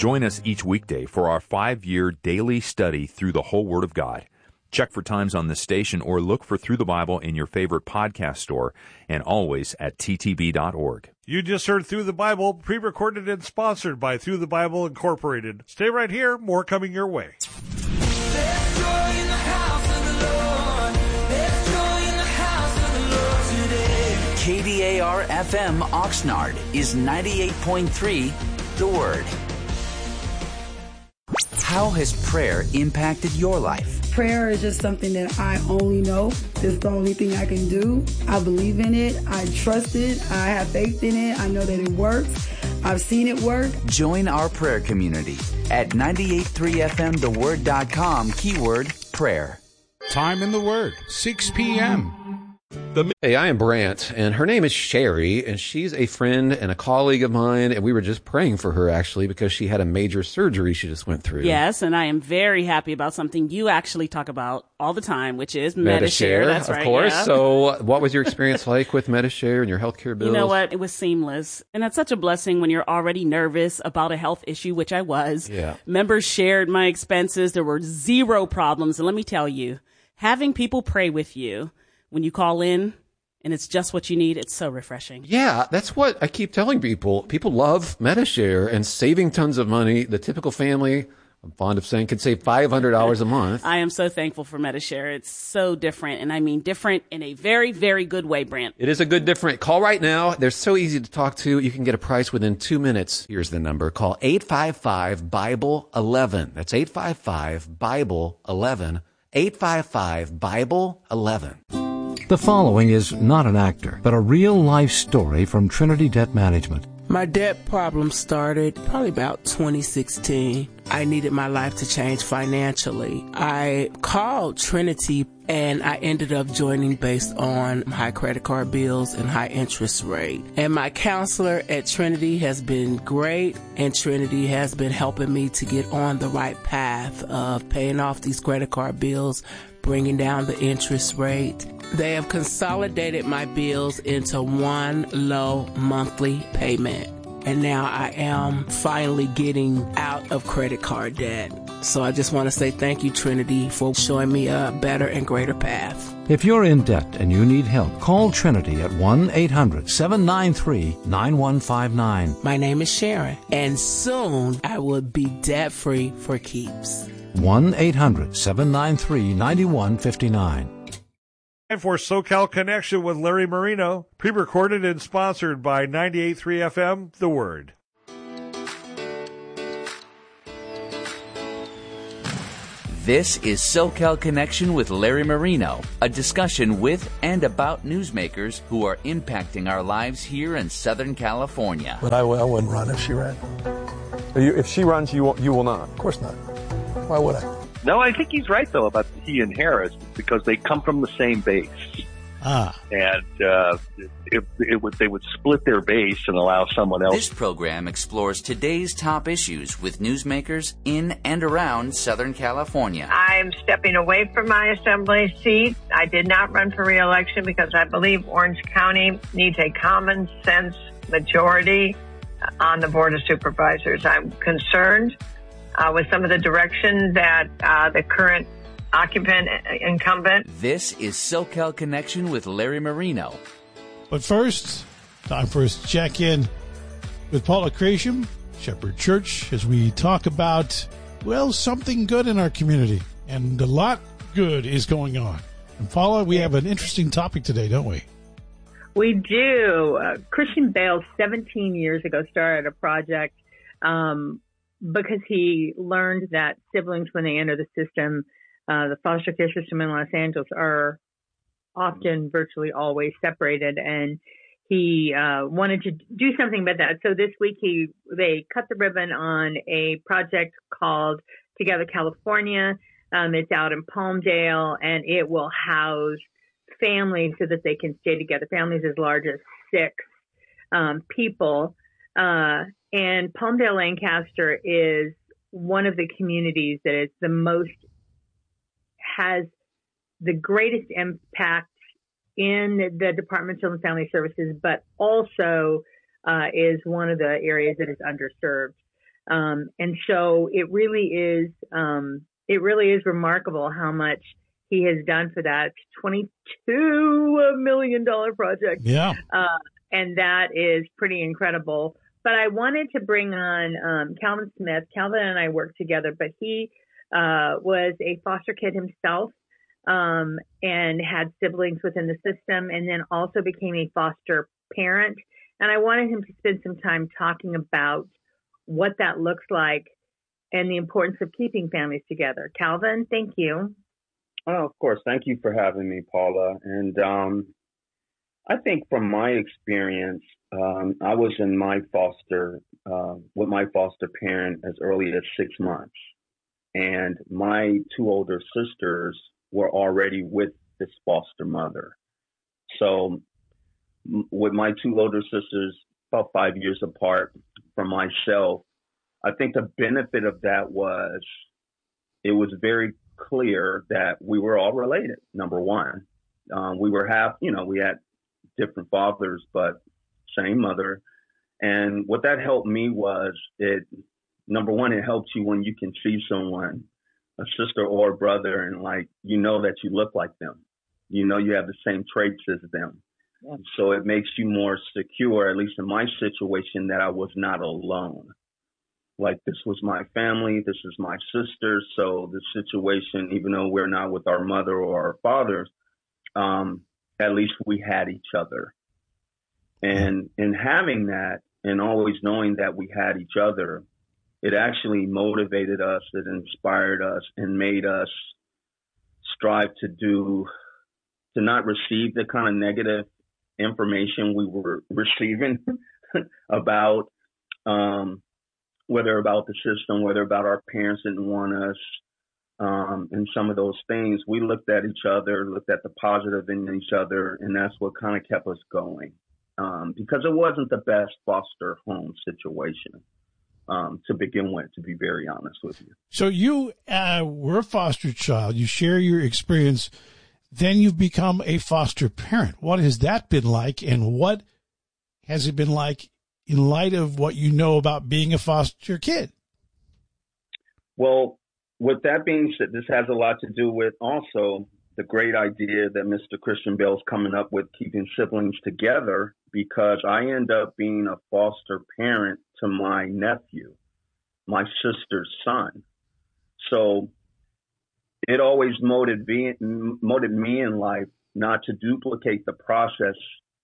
Join us each weekday for our 5-year daily study through the whole Word of God. Check for times on this station or look for Through the Bible in your favorite podcast store and always at ttb.org. You just heard Through the Bible, pre-recorded and sponsored by Through the Bible Incorporated. Stay right here, more coming your way. There's joy in the house of the Lord. There's joy in the house of the Lord today. KDAR-FM Oxnard is 98.3 The Word. How has prayer impacted your life? Prayer is just something that I only know. It's the only thing I can do. I believe in it. I trust it. I have faith in it. I know that it works. I've seen it work. Join our prayer community at 983fmtheword.com, keyword prayer. Time in the Word, 6 p.m. Hey, I am Brant, and her name is Sherry, and she's a friend and a colleague of mine, and we were just praying for her, actually, because she had a major surgery she just went through. Yes, and I am very happy about something you actually talk about all the time, which is Medi-Share. That's right, of course. Yeah. So what was your experience like with Medi-Share and your healthcare bills? You know what? It was seamless. And that's such a blessing when you're already nervous about a health issue, which I was. Yeah. Members shared my expenses. There were zero problems. And let me tell you, having people pray with you when you call in, and it's just what you need, it's so refreshing. Yeah, that's what I keep telling people. People love Medi-Share and saving tons of money. The typical family, I'm fond of saying, could save $500 a month. I am so thankful for Medi-Share. It's so different, and I mean different in a very, very good way, Brant. It is a good different. Call right now. They're so easy to talk to. You can get a price within 2 minutes. Here's the number. Call 855-BIBLE-11. That's 855-BIBLE-11. 855-BIBLE-11. The following is not an actor, but a real-life story from Trinity Debt Management. My debt problem started probably about 2016. I needed my life to change financially. I called Trinity and I ended up joining based on high credit card bills and high interest rate. And my counselor at Trinity has been great, and Trinity has been helping me to get on the right path of paying off these credit card bills, bringing down the interest rate. They have consolidated my bills into one low monthly payment. And now I am finally getting out of credit card debt. So I just want to say thank you, Trinity, for showing me a better and greater path. If you're in debt and you need help, call Trinity at 1-800-793-9159. My name is Sharon, and soon I will be debt-free for keeps. 1-800-793-9159. And for SoCal Connection with Larry Marino, pre-recorded and sponsored by 98.3 FM, The Word. This is SoCal Connection with Larry Marino, a discussion with and about newsmakers who are impacting our lives here in Southern California. But I wouldn't run if she ran. If she runs, you will not? Of course not. Why would I? No, I think he's right, though, about he and Harris, because they come from the same base. And they would split their base and allow someone else. This program explores today's top issues with newsmakers in and around Southern California. I'm stepping away from my assembly seat. I did not run for re-election because I believe Orange County needs a common sense majority on the Board of Supervisors. I'm concerned with some of the direction that the current incumbent. This is SoCal Connection with Larry Marino. But first, time for us to check in with Paula Creation, Shepherd Church, as we talk about, well, something good in our community. And a lot good is going on. And Paula, we have an interesting topic today, don't we? We do. Christian Bale, 17 years ago, started a project because he learned that siblings, when they enter the system, the foster care system in Los Angeles, are often virtually always separated. And he wanted to do something about that. So this week they cut the ribbon on a project called Together California. It's out in Palmdale, and it will house families so that they can stay together, families as large as 6 people. And Palmdale Lancaster is one of the communities that is has the greatest impact in the Department of Children and Family Services, but also is one of the areas that is underserved. And so it really is remarkable how much he has done for that $22 million project. Yeah. And that is pretty incredible. But I wanted to bring on Calvin Smith. Calvin and I worked together, but he was a foster kid himself and had siblings within the system, and then also became a foster parent. And I wanted him to spend some time talking about what that looks like and the importance of keeping families together. Calvin, thank you. Oh, of course. Thank you for having me, Paula. And I think from my experience, I was in my with my foster parent as early as 6 months. And my two older sisters were already with this foster mother. So with my two older sisters, about 5 years apart from myself, I think the benefit of that was it was very clear that we were all related, number one. We were we had different fathers, but same mother. And what that helped me was number one, it helps you when you can see someone, a sister or a brother, and that you look like them. You have the same traits as them. Yeah. So it makes you more secure, at least in my situation, that I was not alone. Like, this was my family, this is my sister. So the situation, even though we're not with our mother or our fathers, at least we had each other. And in having that and always knowing that we had each other, it actually motivated us, it inspired us, and made us strive to not receive the kind of negative information we were receiving about, whether about the system, whether about our parents didn't want us, and some of those things. We looked at each other, looked at the positive in each other, and that's what kind of kept us going. Because it wasn't the best foster home situation to begin with, to be very honest with you. So you were a foster child. You share your experience. Then you've become a foster parent. What has that been like, and what has it been like in light of what you know about being a foster kid? Well, with that being said, this has a lot to do with also the great idea that Mr. Christian Bale's coming up with, keeping siblings together, because I end up being a foster parent to my nephew, my sister's son. So it always motivated me in life not to duplicate the process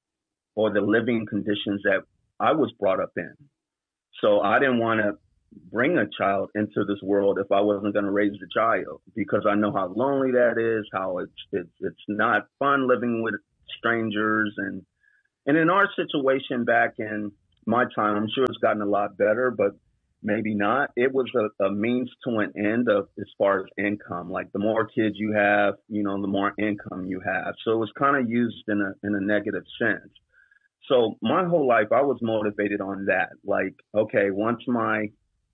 or the living conditions that I was brought up in. So I didn't want to bring a child into this world if I wasn't going to raise the child, because I know how lonely that is, how it's not fun living with strangers. And in our situation back in my time, I'm sure it's gotten a lot better, but maybe not. It was a means to an end of, as far as income. Like, the more kids you have, the more income you have. So it was kind of used in a negative sense. So my whole life, I was motivated on that. Like, okay, once my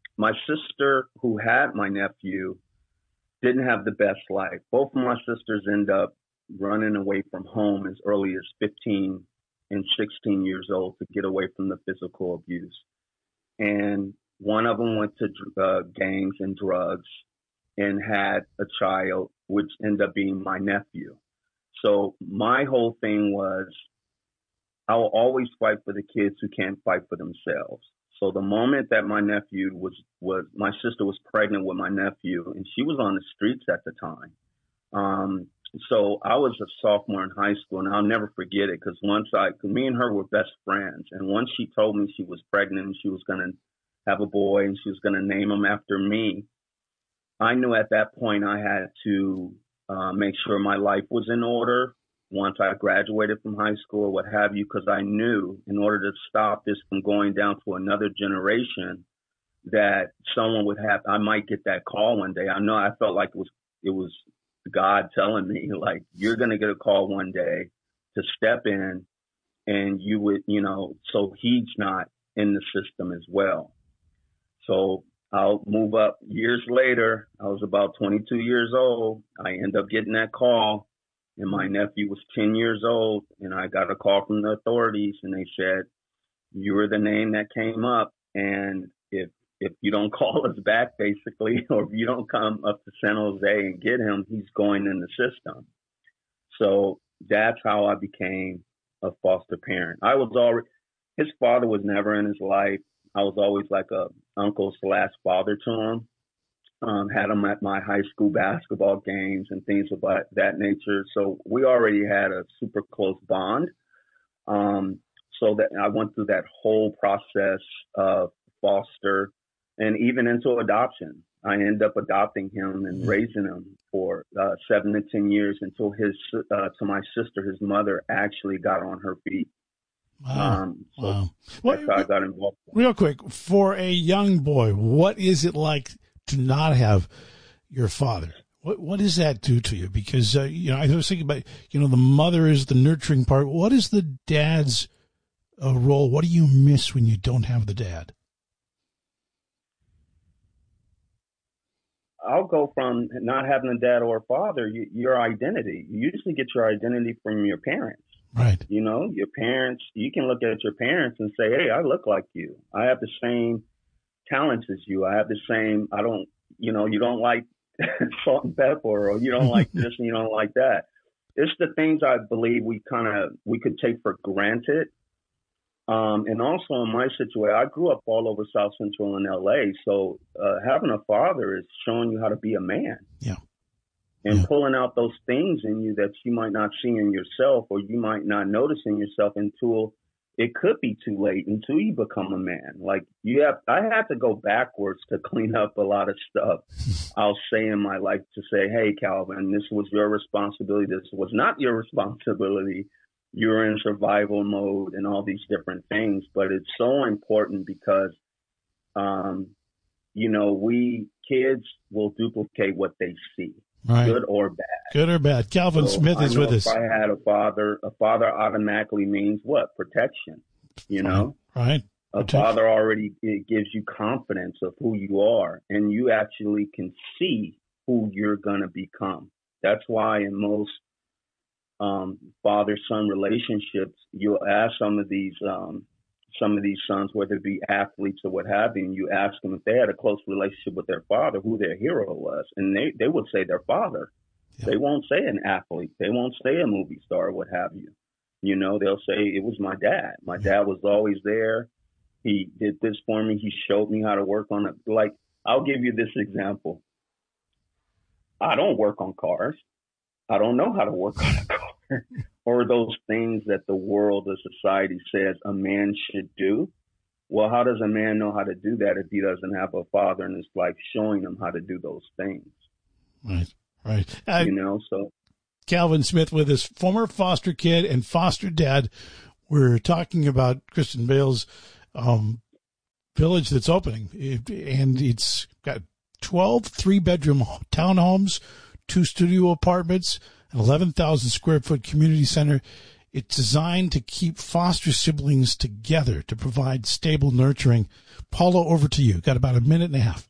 sister who had my nephew didn't have the best life. Both of my sisters end up running away from home as early as 15 and 16 years old to get away from the physical abuse. And one of them went to gangs and drugs and had a child, which ended up being my nephew. So my whole thing was, I will always fight for the kids who can't fight for themselves. So the moment that my nephew my sister was pregnant with my nephew, and she was on the streets at the time. So I was a sophomore in high school, and I'll never forget it, because me and her were best friends. And once she told me she was pregnant and she was going to have a boy and she was going to name him after me, I knew at that point I had to make sure my life was in order once I graduated from high school or what have you, because I knew in order to stop this from going down to another generation, that I might get that call one day. I felt like it was God telling me, like, you're going to get a call one day to step in, and you would, so he's not in the system as well. So I'll move up years later. I was about 22 years old. I end up getting that call, and my nephew was 10 years old, and I got a call from the authorities, and they said, you were the name that came up, and if you don't call us back, basically, or if you don't come up to San Jose and get him, he's going in the system. So that's how I became a foster parent. His father was never in his life. I was always like a uncle/father to him. Had him at my high school basketball games and things of that nature. So we already had a super close bond. So that I went through that whole process of foster and even into adoption. I ended up adopting him and raising him for 7 to 10 years until to my sister, his mother, actually got on her feet. Wow. That's how I got involved. Real quick, for a young boy, what is it like to not have your father? What does that do to you? Because, I was thinking about, the mother is the nurturing part. What is the dad's role? What do you miss when you don't have the dad? I'll go from not having a dad or a father, your identity. You usually get your identity from your parents. Right. Your parents, you can look at your parents and say, hey, I look like you. I have the same talents as you. I have the same, you don't like salt and pepper, or you don't like this and you don't like that. It's the things I believe we could take for granted. And also in my situation, I grew up all over South Central in LA. So having a father is showing you how to be a man. Yeah. And pulling out those things in you that you might not see in yourself, or you might not notice in yourself until it could be too late, until you become a man. Like I had to go backwards to clean up a lot of stuff. I'll say in my life to say, hey, Calvin, this was your responsibility. This was not your responsibility. You're in survival mode and all these different things. But it's so important because, we kids will duplicate what they see. Right. Good or bad. Good or bad. Calvin Smith is with us. If I had a father automatically means what? Protection. Right. A father already, it gives you confidence of who you are, and you actually can see who you're going to become. That's why in most father-son relationships, you'll ask some of these sons, whether it be athletes or what have you, and you ask them if they had a close relationship with their father, who their hero was, and they would say their father. Yeah. They won't say an athlete. They won't say a movie star or what have you. They'll say it was my dad. My dad was always there. He did this for me. He showed me how to work on it. Like, I'll give you this example. I don't work on cars. I don't know how to work on a car. Or those things that the world or society says a man should do. Well, how does a man know how to do that if he doesn't have a father in his life showing him how to do those things? Right. So. Calvin Smith with us, former foster kid and foster dad. We're talking about Kristen Bale's village that's opening, and it's got 12 3-bedroom townhomes, 2 studio apartments, an 11,000 square foot community center. It's designed to keep foster siblings together, to provide stable nurturing. Paula, over to you. Got about a minute and a half.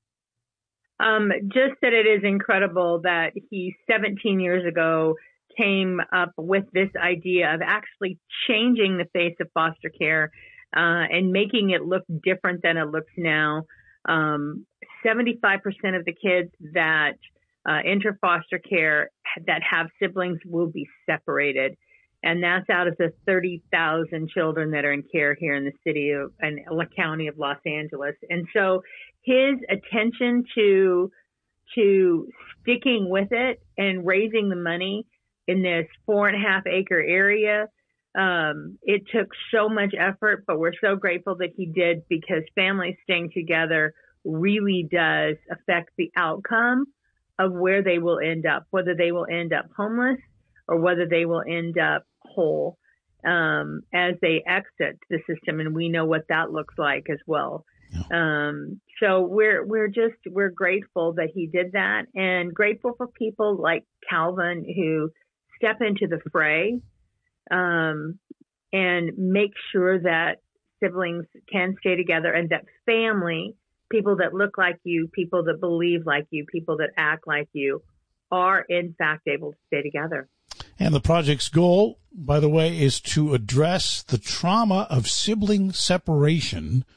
Just that it is incredible that he 17 years ago came up with this idea of actually changing the face of foster care and making it look different than it looks now. 75% of the kids that enter foster care that have siblings will be separated. And that's out of the 30,000 children that are in care here in the city of and county of Los Angeles. And so his attention to sticking with it and raising the money in this 4.5 acre area, it took so much effort, but we're so grateful that he did, because families staying together really does affect the outcome of where they will end up, whether they will end up homeless or whether they will end up whole as they exit the system. And we know what that looks like as well. Yeah. So we're grateful that he did that, and grateful for people like Calvin who step into the fray and make sure that siblings can stay together, and that family, people that look like you, people that believe like you, people that act like you, are in fact able to stay together. And the project's goal, by the way, is to address the trauma of sibling separation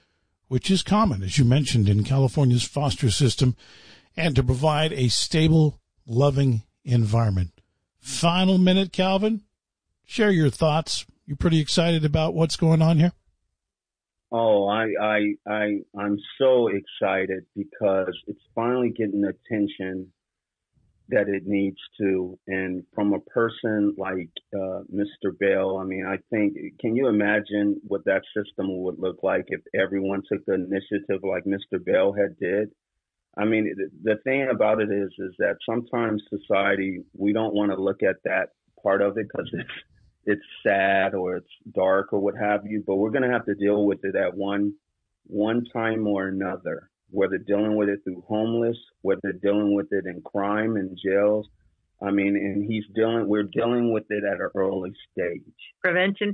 which is common, as you mentioned, in California's foster system, and to provide a stable, loving environment. Final minute, Calvin. Share your thoughts. You pretty excited about what's going on here? Oh, I'm so excited because it's finally getting the attention that it needs to. And from a person like Mr. Bell, I mean, I think, can you imagine what that system would look like if everyone took the initiative like Mr. Bell had did? I mean, the thing about it is that sometimes society, we don't want to look at that part of it because it's sad or it's dark or what have you, but we're going to have to deal with it at one time or another, whether dealing with it through homeless, whether dealing with it in crime and jails. I mean, and we're dealing with it at an early stage. Prevention.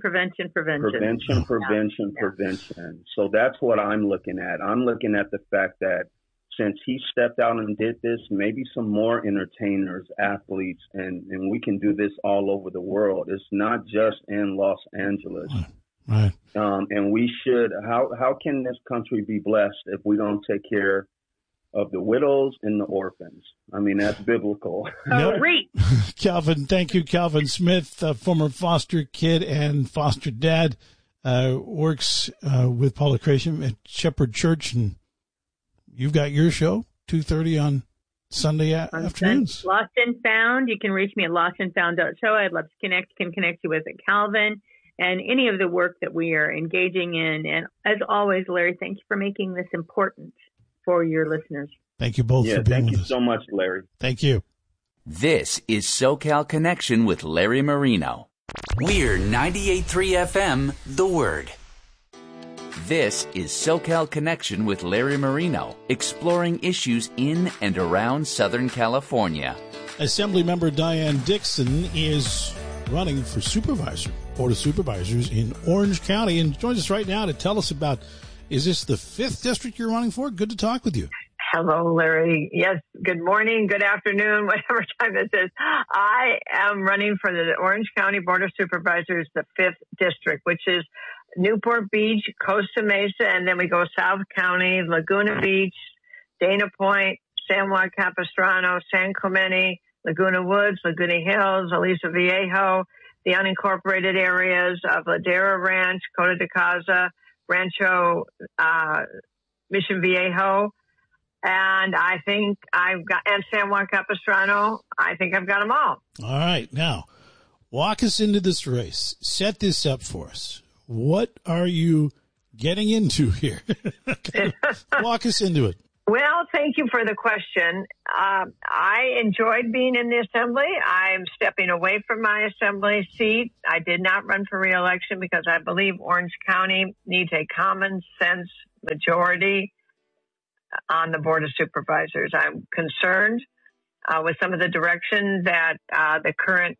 So that's what I'm looking at. I'm looking at the fact that since he stepped out and did this, maybe some more entertainers, athletes, and we can do this all over the world. It's not just in Los Angeles. Right. And we should, how can this country be blessed if we don't take care of the widows and the orphans? I mean, that's biblical. Calvin, thank you. Calvin Smith, former foster kid and foster dad, works with Paula Creation at Shepherd Church, and you've got your show, 2:30 on Sunday afternoons. Lost and Found. You can reach me at lostandfound.show. I'd love to connect you with Calvin and any of the work that we are engaging in. And as always, Larry, thank you for making this important for your listeners. Thank you both for being with us. Thank you so much, Larry. Thank you. This is SoCal Connection with Larry Marino. We're 98.3 FM, The Word. This is SoCal Connection with Larry Marino, exploring issues in and around Southern California. Assemblymember Diane Dixon is running for Board of Supervisors in Orange County, and joins us right now to tell us about, is this the 5th district you're running for? Good to talk with you. Hello, Larry. Yes, good morning, good afternoon, whatever time this is. I am running for the Orange County Board of Supervisors, the 5th district, which is Newport Beach, Costa Mesa, and then we go South County, Laguna Beach, Dana Point, San Juan Capistrano, San Clemente, Laguna Woods, Laguna Hills, Aliso Viejo, the unincorporated areas of Ladera Ranch, Coto de Caza, Rancho Mission Viejo, and I think and San Juan Capistrano. I think I've got them all. All right. Now, walk us into this race. Set this up for us. What are you getting into here? Walk us into it. Well, thank you for the question. I enjoyed being in the assembly. I'm stepping away from my assembly seat. I did not run for re-election because I believe Orange County needs a common sense majority on the Board of Supervisors. I'm concerned with some of the direction that the current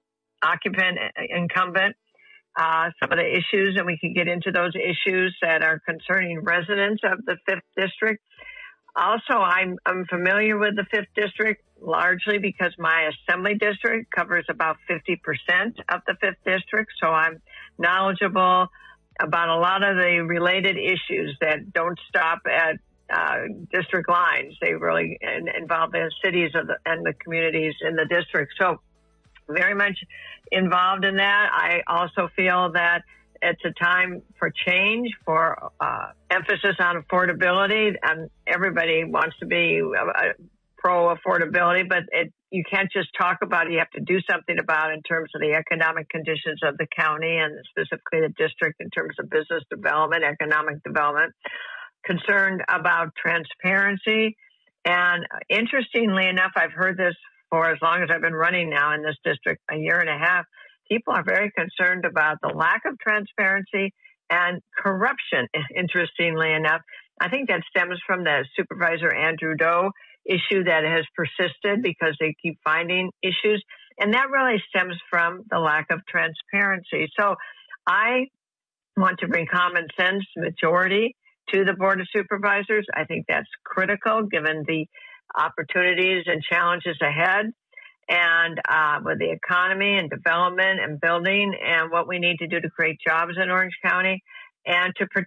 incumbent, some of the issues, and we can get into those issues that are concerning residents of the 5th district. Also, I'm familiar with the 5th district largely because my assembly district covers about 50% of the 5th district. So I'm knowledgeable about a lot of the related issues that don't stop at district lines. They really involve the cities and the communities in the district. So very much involved in that. I also feel that it's a time for change, for emphasis on affordability, and everybody wants to be pro affordability, but you can't just talk about it. You have to do something about it in terms of the economic conditions of the county and specifically the district in terms of business development, economic development. Concerned about transparency. And interestingly enough, I've heard this for as long as I've been running now in this district, a year and a half. People are very concerned about the lack of transparency and corruption, interestingly enough. I think that stems from the Supervisor Andrew Doe issue that has persisted because they keep finding issues. And that really stems from the lack of transparency. So I want to bring common sense majority to the Board of Supervisors. I think that's critical given the opportunities and challenges ahead. And with the economy and development and building and what we need to do to create jobs in Orange County and to protect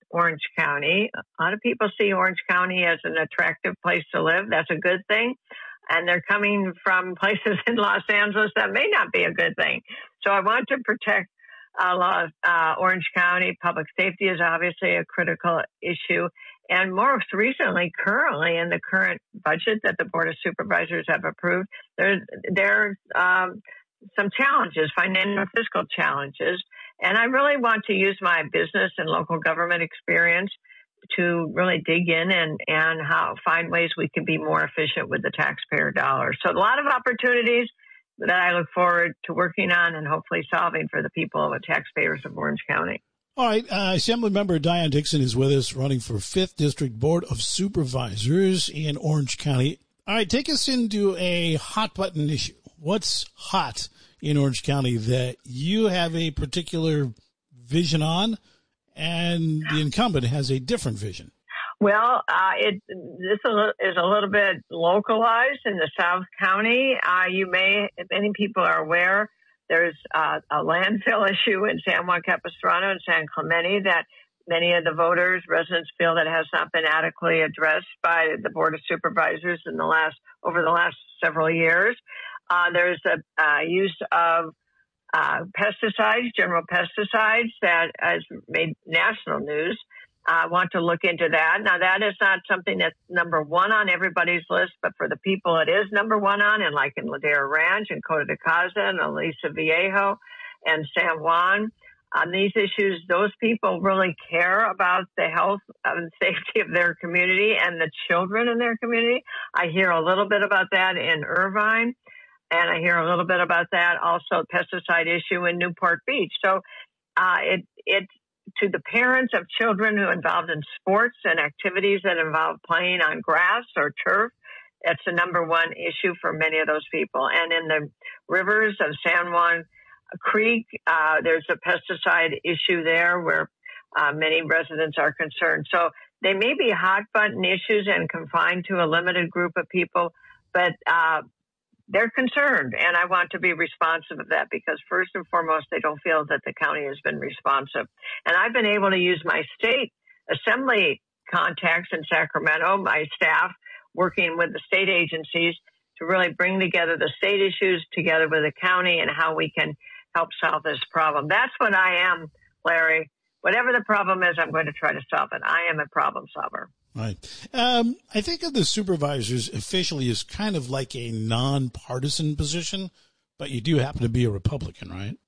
Orange County. A lot of people see Orange County as an attractive place to live. That's a good thing. And they're coming from places in Los Angeles that may not be a good thing. So I want to protect Orange County. Public safety is obviously a critical issue. And most recently, currently in the current budget that the Board of Supervisors have approved, there's some challenges, financial and fiscal challenges. And I really want to use my business and local government experience to really dig in and find ways we can be more efficient with the taxpayer dollars. So a lot of opportunities that I look forward to working on and hopefully solving for the people of taxpayers of Orange County. All right. Assemblymember Diane Dixon is with us, running for 5th District Board of Supervisors in Orange County. All right. Take us into a hot button issue. What's hot in Orange County that you have a particular vision on and the incumbent has a different vision? Well, this is a little bit localized in the South County. Many people are aware, there's a landfill issue in San Juan Capistrano and San Clemente that many of the residents feel that has not been adequately addressed by the Board of Supervisors over the last several years. There's a use of pesticides, general pesticides, that has made national news. I want to look into that. Now, that is not something that's number one on everybody's list, but for the people it is number one on, and like in Ladera Ranch and Coto de Caza and Aliso Viejo and San Juan, on these issues, those people really care about the health and safety of their community and the children in their community. I hear a little bit about that in Irvine, and I hear a little bit about that also pesticide issue in Newport Beach. So it to the parents of children who are involved in sports and activities that involve playing on grass or turf, that's the number one issue for many of those people. And in the rivers of San Juan Creek, there's a pesticide issue there where many residents are concerned. So they may be hot button issues and confined to a limited group of people, but they're concerned, and I want to be responsive of that because first and foremost, they don't feel that the county has been responsive. And I've been able to use my state assembly contacts in Sacramento, my staff working with the state agencies to really bring together the state issues together with the county and how we can help solve this problem. That's what I am, Larry. Whatever the problem is, I'm going to try to solve it. I am a problem solver. Right. I think of the supervisors officially as kind of like a nonpartisan position, but you do happen to be a Republican, right?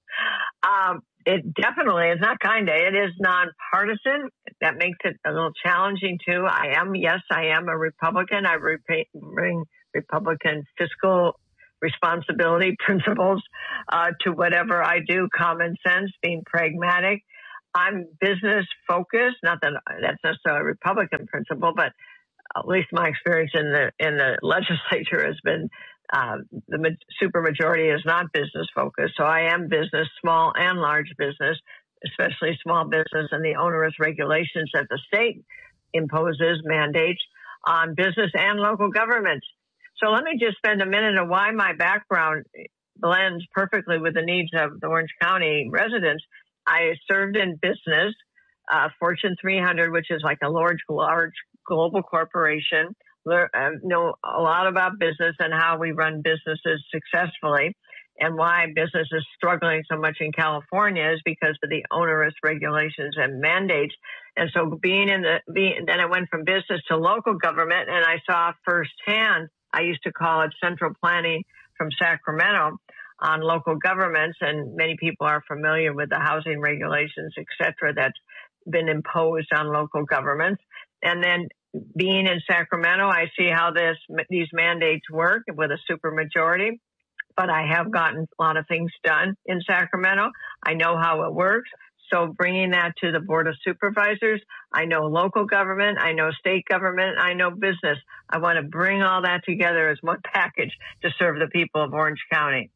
It definitely is not kind of. It is nonpartisan. That makes it a little challenging too. I am a Republican. I bring Republican fiscal responsibility principles to whatever I do, common sense, being pragmatic. I'm business focused. Not that that's necessarily a Republican principle, but at least my experience in the legislature has been the super majority is not business focused. So I am business, small and large business, especially small business, and the onerous regulations that the state imposes, mandates on business and local governments. So let me just spend a minute on why my background blends perfectly with the needs of the Orange County residents. I served in business, Fortune 300, which is like a large global corporation. Know a lot about business and how we run businesses successfully, and why business is struggling so much in California is because of the onerous regulations and mandates. And so then I went from business to local government, and I saw firsthand, I used to call it central planning from Sacramento, on local governments, and many people are familiar with the housing regulations, et cetera, that's been imposed on local governments. And then being in Sacramento, I see how these mandates work with a supermajority, but I have gotten a lot of things done in Sacramento. I know how it works. So bringing that to the Board of Supervisors, I know local government, I know state government, I know business. I want to bring all that together as one package to serve the people of Orange County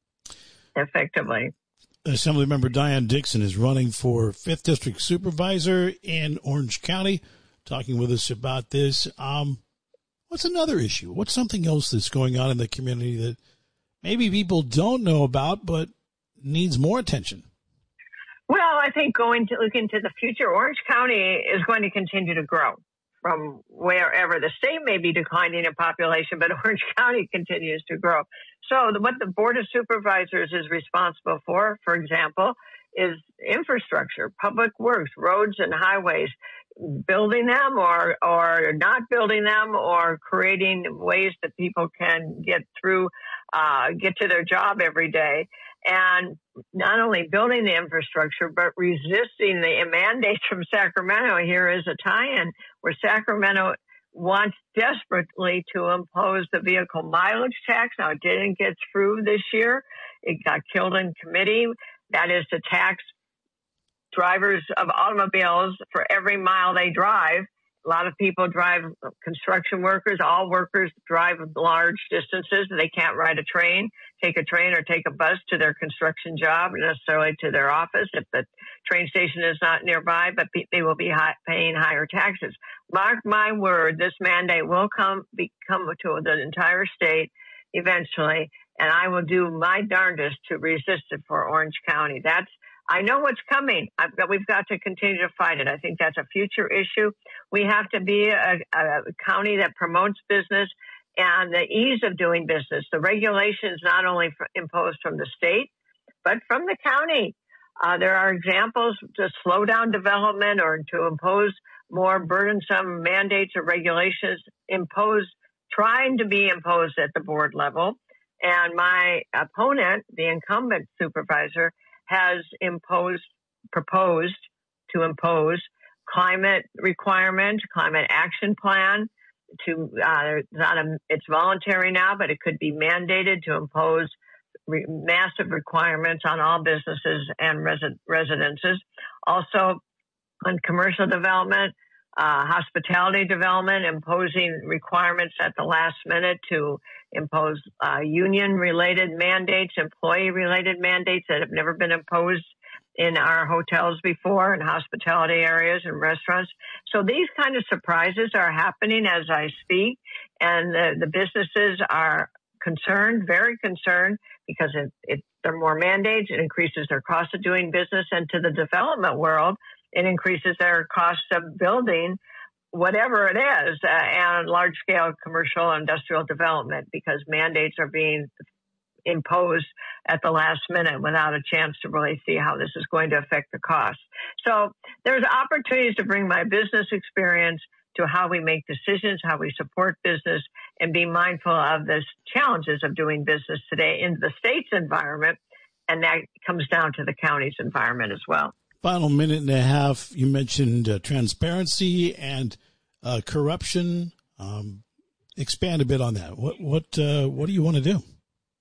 effectively. Assemblymember Diane Dixon is running for 5th District Supervisor in Orange County, talking with us about this. What's another issue? What's something else that's going on in the community that maybe people don't know about but needs more attention? Well, I I think looking to the future, Orange County is going to continue to grow from wherever. The state may be declining in population, but Orange County continues to grow. So what the Board of Supervisors is responsible for example, is infrastructure, public works, roads and highways, building them or not building them, or creating ways that people can get to their job every day. And not only building the infrastructure, but resisting the mandates from Sacramento. Here is a tie-in where Sacramento wants desperately to impose the vehicle mileage tax. Now, it didn't get through this year. It got killed in committee. That is to tax drivers of automobiles for every mile they drive. A lot of people drive, construction workers, all workers drive large distances. They can't ride a train, take a train or take a bus to their construction job, necessarily to their office if the train station is not nearby, but they will be paying higher taxes. Mark my word, this mandate will come to the entire state eventually, and I will do my darndest to resist it for Orange County. I know what's coming. We've got to continue to fight it. I think that's a future issue. We have to be a county that promotes business and the ease of doing business. The regulations not only imposed from the state, but from the county. There are examples to slow down development or to impose more burdensome mandates or regulations trying to be imposed at the board level. And my opponent, the incumbent supervisor, has proposed to impose climate requirements, climate action plan. It's voluntary now, but it could be mandated to impose massive requirements on all businesses and residences. Also, on commercial development, hospitality development, imposing requirements at the last minute to impose union-related mandates, employee-related mandates that have never been imposed in our hotels before, in hospitality areas and restaurants. So these kind of surprises are happening as I speak, and the businesses are concerned, very concerned, because there are more mandates, it increases their cost of doing business, and to the development world, it increases their cost of building whatever it is, and large-scale commercial industrial development, because mandates are being imposed at the last minute without a chance to really see how this is going to affect the cost. So there's opportunities to bring my business experience to how we make decisions, how we support business, and be mindful of the challenges of doing business today in the state's environment, and that comes down to the county's environment as well. Final minute and a half. You mentioned transparency and corruption. Expand a bit on that. What do you want to do?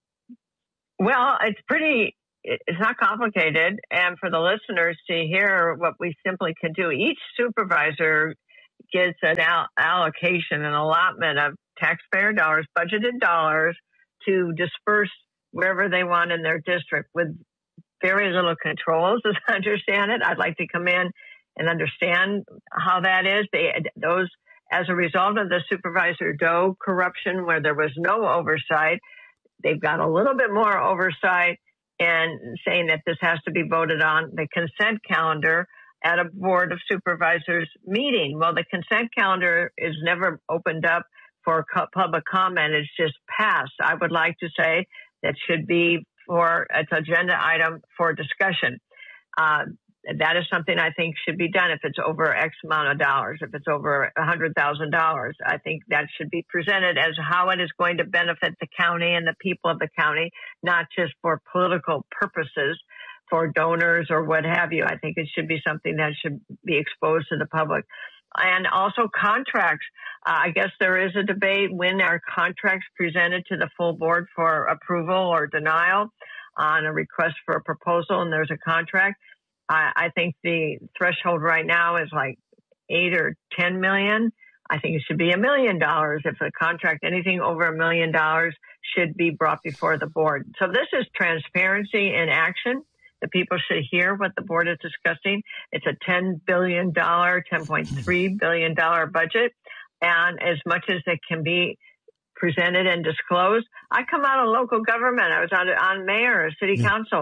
Well, it's not complicated. And for the listeners to hear what we simply can do, each supervisor gets an allocation, an allotment of taxpayer dollars, budgeted dollars, to disperse wherever they want in their district with very little controls, as I understand it. I'd like to come in and understand how that is. Those, as a result of the Supervisor Doe corruption, where there was no oversight, they've got a little bit more oversight and saying that this has to be voted on the consent calendar at a Board of Supervisors meeting. Well, the consent calendar is never opened up for public comment. It's just passed. I would like to say that should be it's agenda item for discussion. That is something I think should be done if it's over X amount of dollars. If it's over $100,000, I think that should be presented as how it is going to benefit the county and the people of the county, not just for political purposes, for donors or what have you. I think it should be something that should be exposed to the public. And also contracts. I guess there is a debate when are contracts presented to the full board for approval or denial on a request for a proposal, and there's a contract. I think the threshold right now is like 8 or 10 million. I think it should be $1 million. If a contract, anything over $1 million, should be brought before the board. So this is transparency in action. The people should hear what the board is discussing. It's a $10 billion, $10.3 billion budget. And as much as it can be presented and disclosed, I come out of local government. I was on mayor or city council.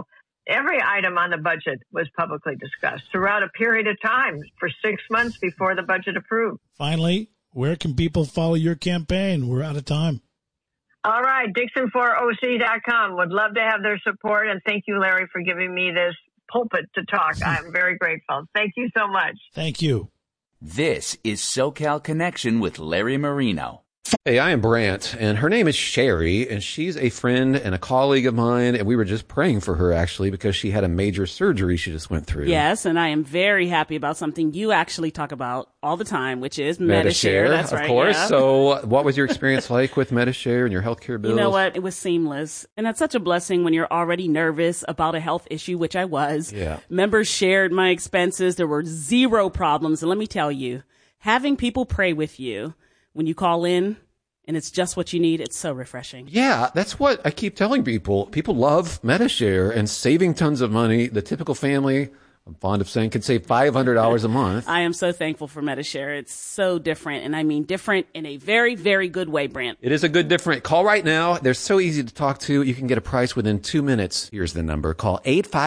Every item on the budget was publicly discussed throughout a period of time for 6 months before the budget approved. Finally, where can people follow your campaign? We're out of time. All right, Dixon4OC.com. Would love to have their support. And thank you, Larry, for giving me this pulpit to talk. I'm very grateful. Thank you so much. Thank you. This is SoCal Connection with Larry Marino. Hey, I am Brant, and her name is Sherry, and she's a friend and a colleague of mine, and we were just praying for her, actually, because she had a major surgery she just went through. Yes, and I am very happy about something you actually talk about all the time, which is Medi-Share. That's right, of course. Yeah. So what was your experience like with Medi-Share and your healthcare bills? You know what? It was seamless. And that's such a blessing when you're already nervous about a health issue, which I was. Yeah. Members shared my expenses. There were zero problems. And let me tell you, having people pray with you when you call in, and it's just what you need, it's so refreshing. Yeah, that's what I keep telling people. People love Medi-Share and saving tons of money. The typical family, I'm fond of saying, can save $500 a month. I am so thankful for Medi-Share. It's so different, and I mean different in a very, very good way, Brant. It is a good different. Call right now. They're so easy to talk to. You can get a price within 2 minutes. Here's the number. Call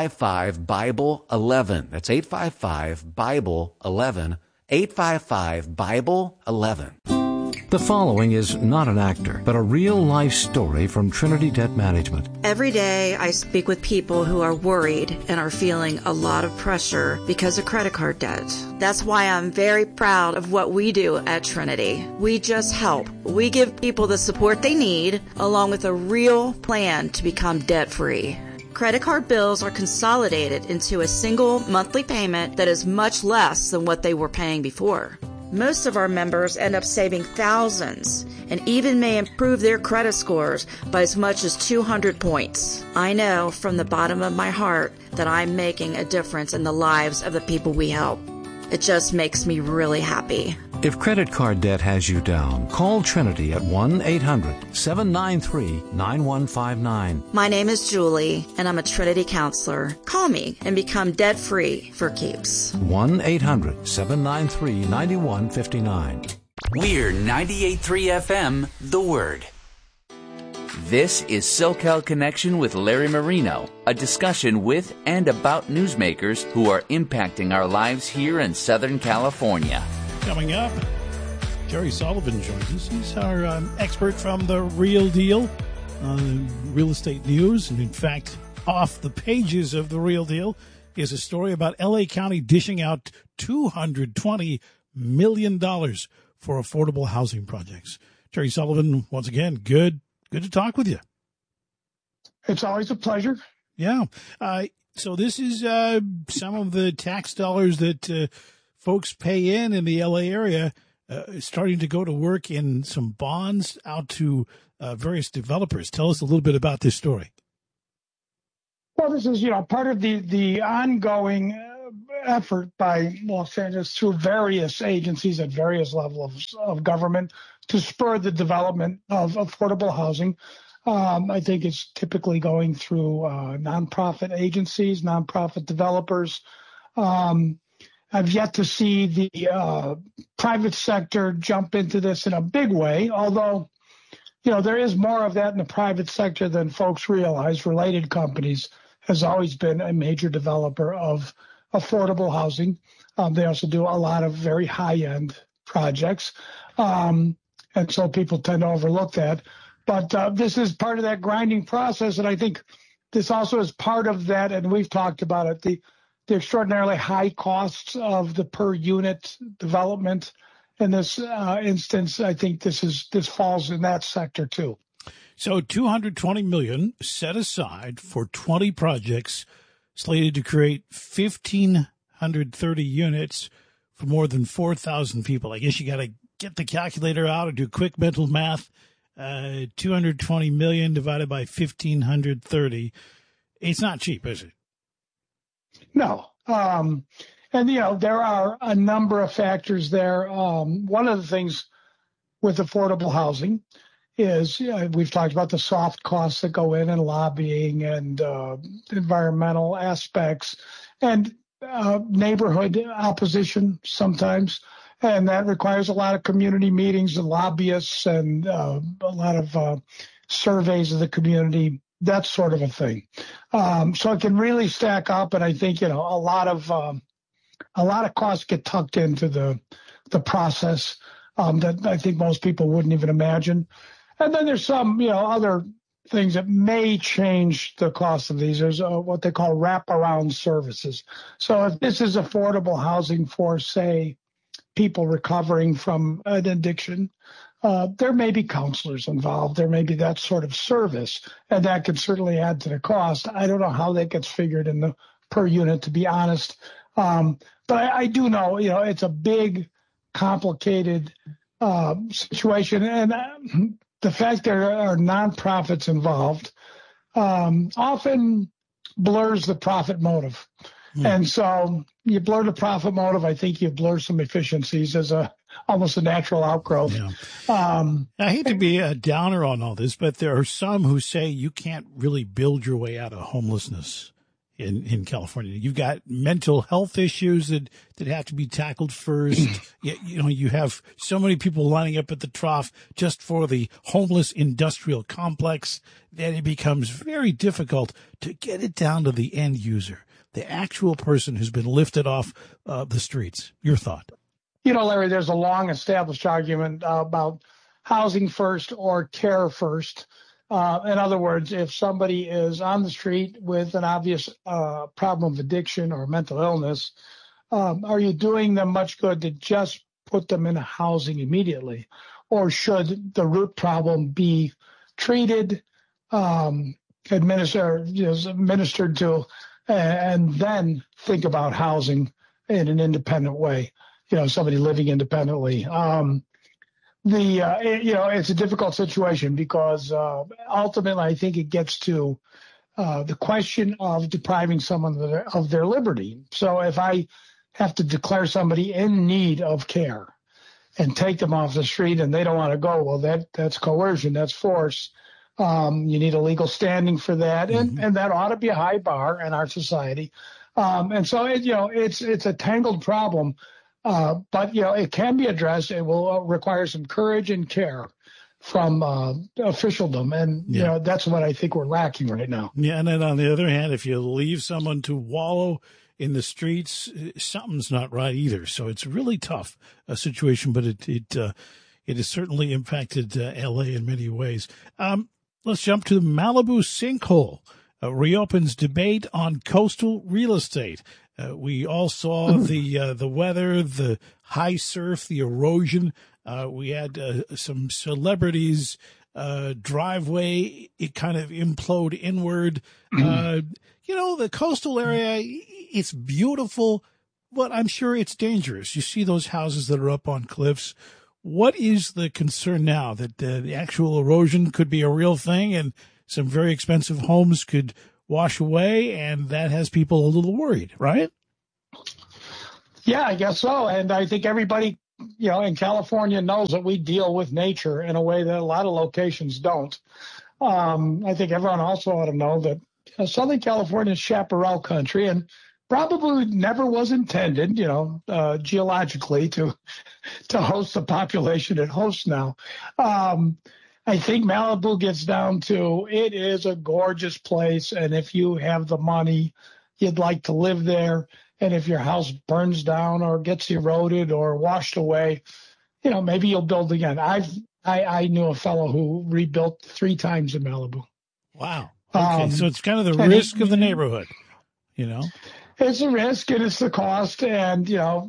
855-BIBLE-11. That's 855-BIBLE-11. 855-BIBLE-11. The following is not an actor, but a real-life story from Trinity Debt Management. Every day I speak with people who are worried and are feeling a lot of pressure because of credit card debt. That's why I'm very proud of what we do at Trinity. We just help. We give people the support they need, along with a real plan to become debt-free. Credit card bills are consolidated into a single monthly payment that is much less than what they were paying before. Most of our members end up saving thousands and even may improve their credit scores by as much as 200 points. I know from the bottom of my heart that I'm making a difference in the lives of the people we help. It just makes me really happy. If credit card debt has you down, call Trinity at 1-800-793-9159. My name is Julie, and I'm a Trinity counselor. Call me and become debt-free for keeps. 1-800-793-9159. We're 98.3 FM, The Word. This is SoCal Connection with Larry Marino, a discussion with and about newsmakers who are impacting our lives here in Southern California. Coming up, Jerry Sullivan joins us. He's our expert from The Real Deal, real estate news. And in fact, off the pages of The Real Deal is a story about L.A. County dishing out $220 million for affordable housing projects. Jerry Sullivan, once again, good to talk with you. It's always a pleasure. Yeah. So this is some of the tax dollars that folks pay in the L.A. area, starting to go to work in some bonds out to various developers. Tell us a little bit about this story. Well, this is, part of the ongoing effort by Los Angeles through various agencies at various levels of government to spur the development of affordable housing. I think it's typically going through nonprofit agencies, nonprofit developers. I've yet to see the private sector jump into this in a big way, although, there is more of that in the private sector than folks realize. Related Companies has always been a major developer of affordable housing. They also do a lot of very high-end projects, and so people tend to overlook that. But this is part of that grinding process, and I think this also is part of that, and we've talked about it, the extraordinarily high costs of the per unit development. In this instance, I think this falls in that sector too. So $220 million set aside for 20 projects slated to create 1,530 units for more than 4,000 people. I guess you got to get the calculator out and do quick mental math. 220 million divided by 1,530. It's not cheap, is it? No. And, there are a number of factors there. One of the things with affordable housing is we've talked about the soft costs that go in and lobbying and environmental aspects and neighborhood opposition sometimes. And that requires a lot of community meetings and lobbyists and a lot of surveys of the community that sort of a thing. So it can really stack up, and I think a lot of costs get tucked into the process that I think most people wouldn't even imagine. And then there's some other things that may change the cost of these. There's what they call wraparound services. So if this is affordable housing for, say, people recovering from an addiction, there may be counselors involved. There may be that sort of service, and that could certainly add to the cost. I don't know how that gets figured in the per unit, to be honest. But I do know, it's a big, complicated situation, and the fact there are nonprofits involved often blurs the profit motive. And so you blur the profit motive, I think you blur some efficiencies as almost a natural outgrowth. Yeah. I hate to be a downer on all this, but there are some who say you can't really build your way out of homelessness in California. You've got mental health issues that have to be tackled first. You have so many people lining up at the trough just for the homeless industrial complex that it becomes very difficult to get it down to the end user, the actual person who's been lifted off the streets. Your thought? Larry, there's a long established argument about housing first or care first. In other words, if somebody is on the street with an obvious problem of addiction or mental illness, are you doing them much good to just put them in housing immediately? Or should the root problem be treated, administered to, and then think about housing in an independent way, somebody living independently? It's a difficult situation because ultimately I think it gets to the question of depriving someone of their liberty. So if I have to declare somebody in need of care and take them off the street and they don't want to go, well, that's coercion, that's force. You need a legal standing for that, and that ought to be a high bar in our society. And so it's a tangled problem. But it can be addressed. It will require some courage and care from officialdom, and that's what I think we're lacking right now. Yeah, and then on the other hand, if you leave someone to wallow in the streets, something's not right either. So it's really tough a situation, but it has certainly impacted L.A. in many ways. Let's jump to the Malibu sinkhole. Reopens debate on coastal real estate. We all saw the weather, the high surf, the erosion. We had some celebrities' driveway, it kind of implode inward. The coastal area, it's beautiful, but I'm sure it's dangerous. You see those houses that are up on cliffs. What is the concern now that the actual erosion could be a real thing and some very expensive homes could wash away, and that has people a little worried, right? Yeah, I guess so. And I think everybody, in California knows that we deal with nature in a way that a lot of locations don't. I think everyone also ought to know that Southern California is chaparral country and probably never was intended, geologically to host the population it hosts now. I think Malibu gets down to it is a gorgeous place, and if you have the money, you'd like to live there. And if your house burns down or gets eroded or washed away, maybe you'll build again. I knew a fellow who rebuilt 3 times in Malibu. Wow. Okay, so it's kind of the risk of the neighborhood, It's a risk and it's the cost. And,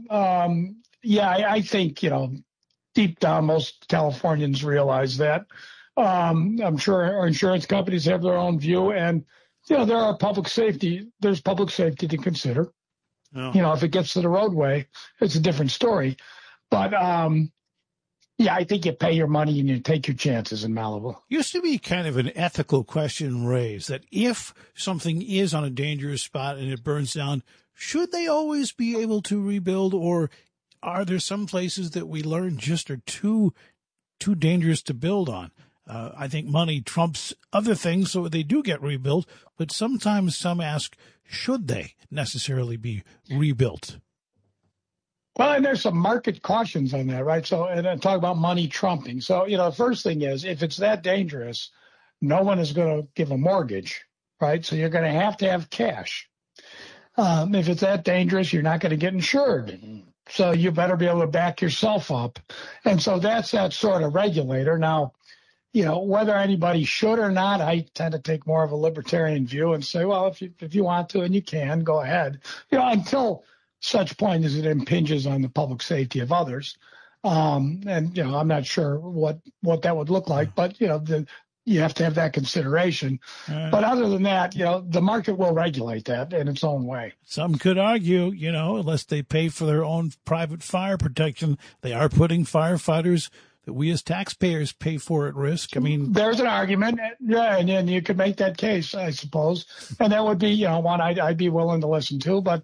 I think, deep down, most Californians realize that. I'm sure our insurance companies have their own view. And, there's public safety to consider. Oh. If it gets to the roadway, it's a different story. But, I think you pay your money and you take your chances in Malibu. Used to be kind of an ethical question raised that if something is on a dangerous spot and it burns down, should they always be able to rebuild, or are there some places that we learn just are too dangerous to build on? I think money trumps other things, so they do get rebuilt. But sometimes some ask, should they necessarily be rebuilt? Well, and there's some market cautions on that, right? So, and I talk about money trumping. So, the first thing is, if it's that dangerous, no one is going to give a mortgage, right? So you're going to have cash. If it's that dangerous, you're not going to get insured. So you better be able to back yourself up. And so that's that sort of regulator. Now, whether anybody should or not, I tend to take more of a libertarian view and say, well, if you want to and you can, go ahead. Until such point as it impinges on the public safety of others. And, I'm not sure what that would look like, but, you have to have that consideration. But other than that, the market will regulate that in its own way. Some could argue, unless they pay for their own private fire protection, they are putting firefighters that we as taxpayers pay for at risk. I mean, there's an argument. Yeah. And you could make that case, I suppose. And that would be, one I'd be willing to listen to. But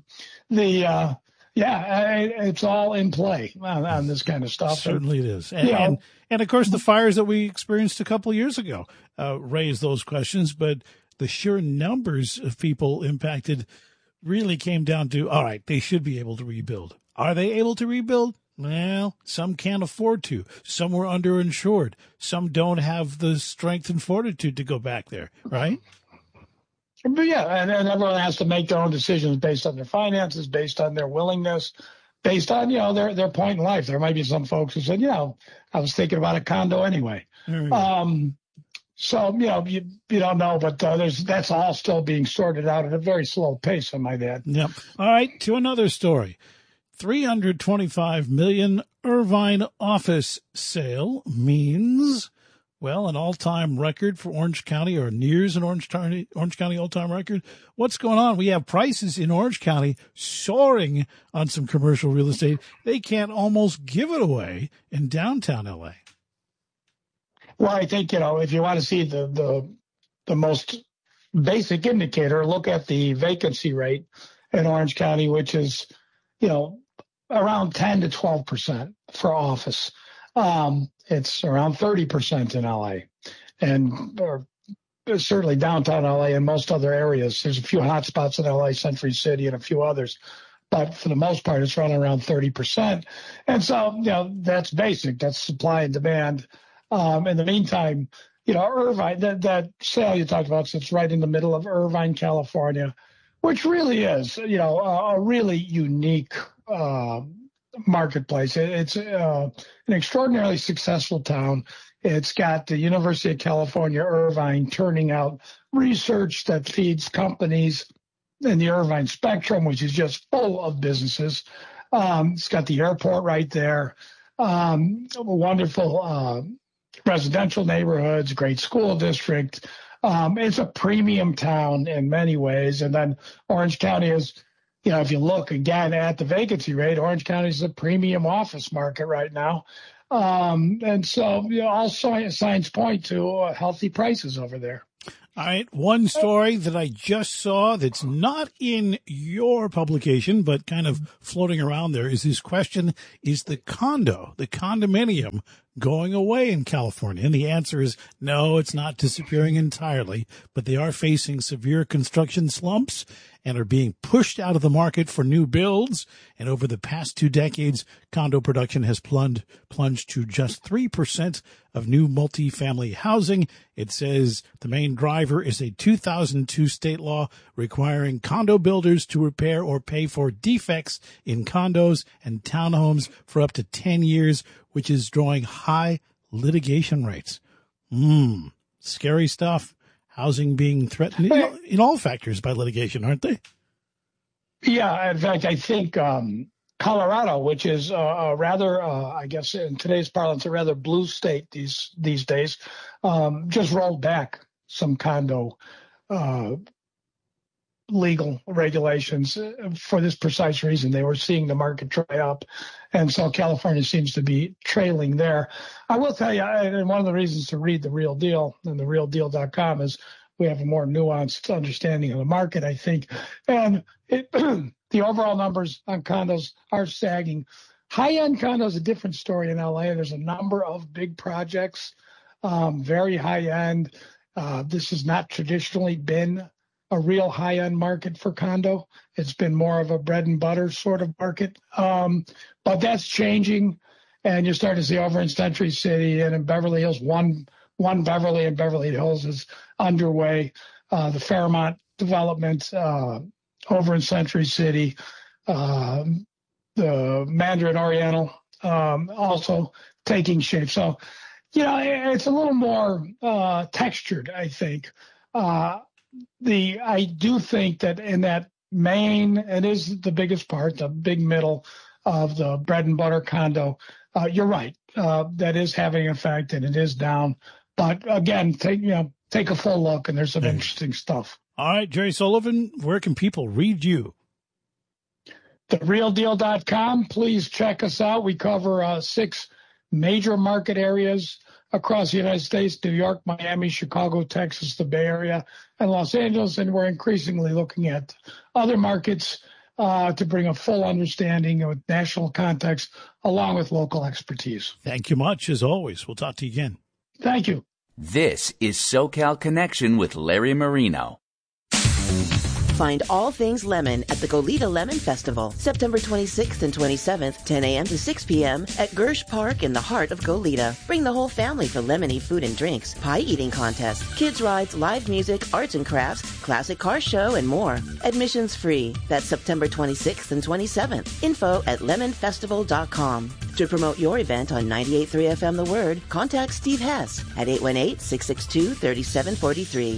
it's all in play on this kind of stuff. Certainly it is. And of course, the fires that we experienced a couple of years ago raised those questions. But the sheer numbers of people impacted really came down to, all right, they should be able to rebuild. Are they able to rebuild? Well, some can't afford to. Some were underinsured. Some don't have the strength and fortitude to go back there, right? But and everyone has to make their own decisions based on their finances, based on their willingness, based on, their point in life. There might be some folks who said, I was thinking about a condo anyway. So, you don't know, but that's all still being sorted out at a very slow pace, I might add. Yep. All right, to another story. $325 million Irvine office sale means, well, an all-time record for Orange County, or nears an Orange County all-time record. What's going on? We have prices in Orange County soaring on some commercial real estate. They can't almost give it away in downtown L.A. Well, I think, if you want to see the most basic indicator, look at the vacancy rate in Orange County, which is, around 10 to 12% for office. It's around 30% in LA, and certainly downtown LA and most other areas. There's a few hot spots in LA, Century City, and a few others. But for the most part, it's running around 30%. And so, that's basic. That's supply and demand. In the meantime, Irvine, that sale you talked about sits right in the middle of Irvine, California, which really is, a really unique marketplace. It's an extraordinarily successful town. It's got the University of California, Irvine, turning out research that feeds companies in the Irvine spectrum, which is just full of businesses. It's got the airport right there, wonderful residential neighborhoods, great school district. It's a premium town in many ways. And then Orange County is, if you look again at the vacancy rate, Orange County is a premium office market right now. And so all signs point to healthy prices over there. All right. One story that I just saw that's not in your publication, but kind of floating around there is this question, is the condominium going away in California? And the answer is no, it's not disappearing entirely, but they are facing severe construction slumps and are being pushed out of the market for new builds. And over the past 2 decades, condo production has plunged to just 3% of new multifamily housing. It says the main driver is a 2002 state law requiring condo builders to repair or pay for defects in condos and townhomes for up to 10 years, which is drawing high litigation rates. Scary stuff. Housing being threatened in all factors by litigation, aren't they? Yeah. In fact, I think Colorado, which is a rather, I guess in today's parlance, a rather blue state these days, just rolled back some condo legal regulations for this precise reason. They were seeing the market dry up. And so California seems to be trailing there. I will tell you, and one of the reasons to read The Real Deal and therealdeal.com is we have a more nuanced understanding of the market, I think. And the overall numbers on condos are sagging. High-end condos, a different story in LA. There's a number of big projects, very high-end. This has not traditionally been a real high-end market for condo. It's been more of a bread and butter sort of market. But that's changing, and you're starting to see over in Century City and in Beverly Hills one One Beverly and Beverly Hills is underway. The Fairmont development over in Century City, the Mandarin Oriental also taking shape. So, it's a little more textured, I think. I do think that in that main, it is the biggest part, the big middle of the bread and butter condo. You're right. That is having an effect, and it is down. But again, take a full look, and there's some interesting stuff. All right, Jerry Sullivan, where can people read you? TheRealDeal.com. Please check us out. We cover 6 major market areas across the United States: New York, Miami, Chicago, Texas, the Bay Area, and Los Angeles. And we're increasingly looking at other markets to bring a full understanding of national context along with local expertise. Thank you much, as always. We'll talk to you again. Thank you. This is SoCal Connection with Larry Marino. Find all things lemon at the Goleta Lemon Festival, September 26th and 27th, 10 a.m. to 6 p.m. at Gersh Park in the heart of Goleta. Bring the whole family for lemony food and drinks, pie eating contest, kids rides, live music, arts and crafts, classic car show, and more. Admissions free. That's September 26th and 27th. Info at lemonfestival.com. To promote your event on 98.3 FM The Word, contact Steve Hess at 818-662-3743.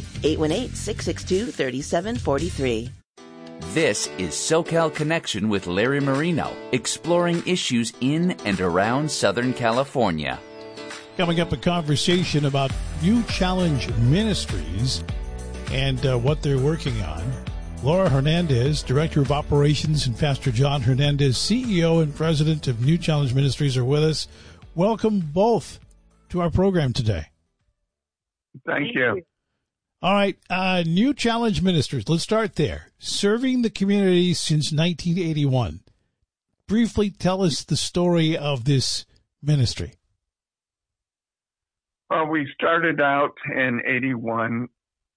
818-662-3743. This is SoCal Connection with Larry Marino, exploring issues in and around Southern California. Coming up, a conversation about New Challenge Ministries and what they're working on. Laura Hernandez, Director of Operations, and Pastor John Hernandez, CEO and President of New Challenge Ministries, are with us. Welcome both to our program today. Thank you. All right, New Challenge Ministries, let's start there. Serving the community since 1981. Briefly tell us the story of this ministry. Well, we started out in 81,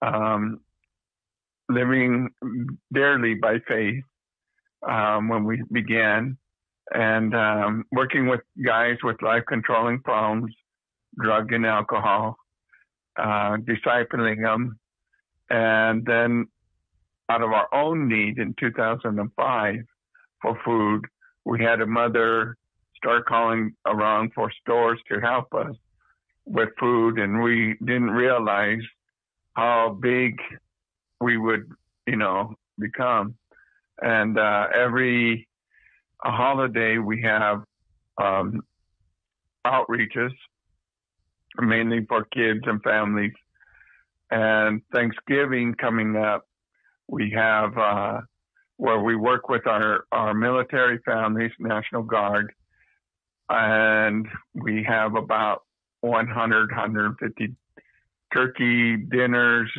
living dearly by faith when we began, and working with guys with life-controlling problems, drug and alcohol, discipling them. And then out of our own need in 2005 for food, we had a mother start calling around for stores to help us with food, and we didn't realize how big we would, become. And every holiday we have outreaches, mainly for kids and families. And Thanksgiving coming up, we have where we work with our military families, National Guard, and we have about 100, 150 turkey dinners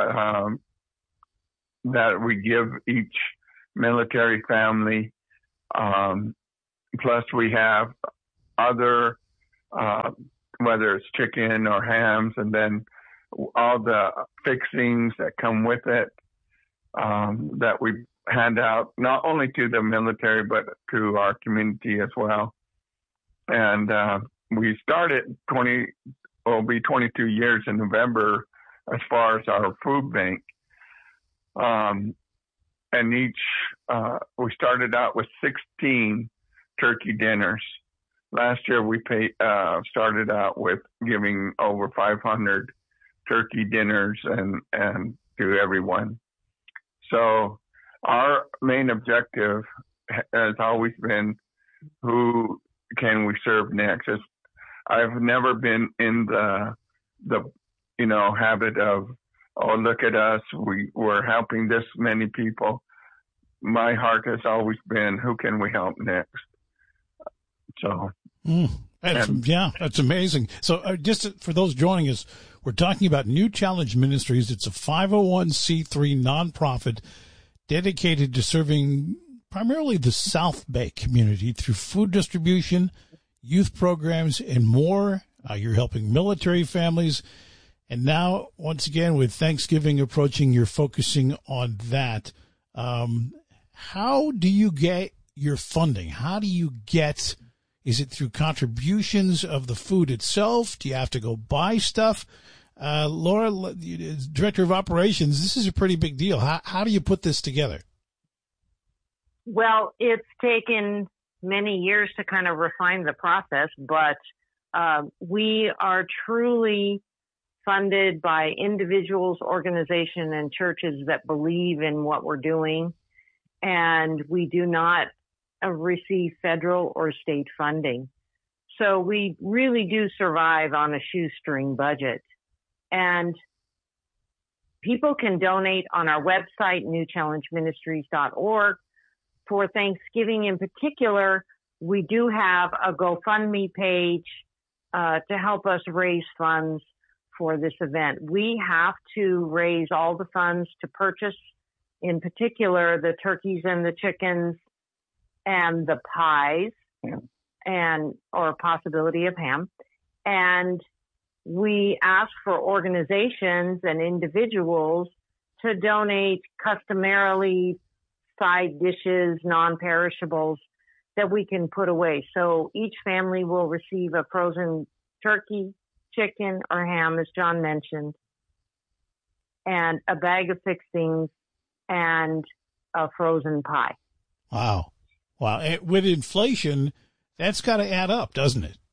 that we give each military family. Plus we have other, whether it's chicken or hams, and then all the fixings that come with it, that we hand out not only to the military, but to our community as well. And we started will be 22 years in November as far as our food bank. And we started out with 16 turkey dinners. Last year we started out with giving over 500 turkey dinners and to everyone. So our main objective has always been, who can we serve next? I've never been in the habit of, oh, look at us, we're helping this many people. My heart has always been, who can we help next? So, that's amazing. So just for those joining us, we're talking about New Challenge Ministries. It's a 501c3 nonprofit dedicated to serving primarily the South Bay community through food distribution, youth programs, and more. You're helping military families. And now, once again, with Thanksgiving approaching, you're focusing on that. How do you get your funding? How do you get Is it through contributions of the food itself? Do you have to go buy stuff? Laura, Director of Operations, this is a pretty big deal. How do you put this together? Well, it's taken many years to kind of refine the process, but we are truly funded by individuals, organizations, and churches that believe in what we're doing, and we do not receive federal or state funding. So we really do survive on a shoestring budget. And people can donate on our website, newchallengeministries.org. For Thanksgiving in particular, we do have a GoFundMe page to help us raise funds for this event. We have to raise all the funds to purchase, in particular, the turkeys and the chickens and the pies, or a possibility of ham. And we ask for organizations and individuals to donate customarily side dishes, non-perishables that we can put away. So each family will receive a frozen turkey, chicken, or ham, as John mentioned, and a bag of fixings and a frozen pie. Wow. With inflation, that's got to add up, doesn't it?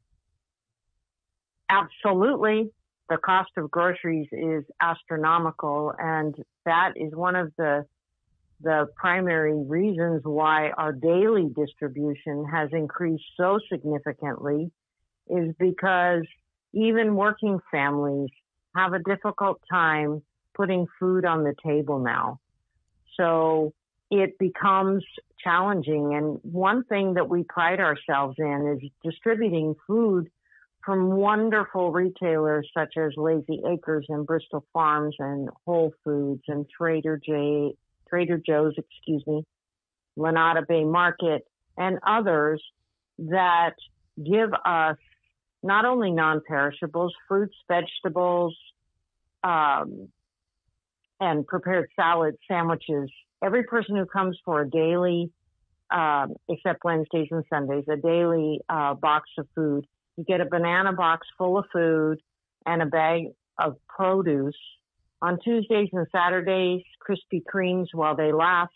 Absolutely. The cost of groceries is astronomical, and that is one of the primary reasons why our daily distribution has increased so significantly, is because even working families have a difficult time putting food on the table now. So it becomes challenging. And one thing that we pride ourselves in is distributing food from wonderful retailers such as Lazy Acres and Bristol Farms and Whole Foods and Trader Joe's, Lanada Bay Market, and others that give us not only non-perishables, fruits, vegetables, and prepared salads, sandwiches. Every person who comes for a daily, except Wednesdays and Sundays, a daily box of food, you get a banana box full of food and a bag of produce. On Tuesdays and Saturdays, Krispy Kremes while they last.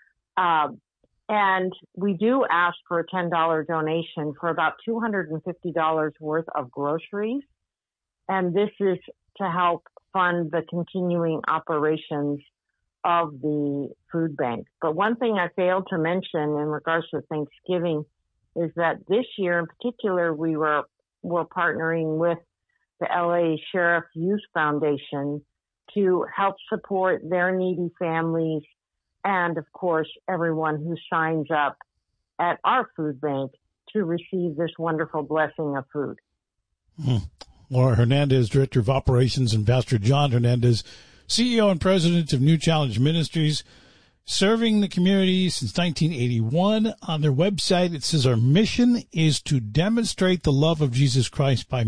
And we do ask for a $10 donation for about $250 worth of groceries. And this is to help fund the continuing operations of the food bank. But one thing I failed to mention in regards to Thanksgiving is that this year in particular, we're partnering with the LA Sheriff Youth Foundation to help support their needy families and, of course, everyone who signs up at our food bank to receive this wonderful blessing of food. Laura Hernandez, Director of Operations, and Pastor John Hernandez, CEO and President of New Challenge Ministries, serving the community since 1981. On their website, it says our mission is to demonstrate the love of Jesus Christ by